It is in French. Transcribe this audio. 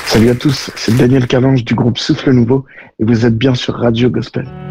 Salut à tous, c'est Daniel Calange du groupe Souffle Nouveau et vous êtes bien sur Radio Gospel.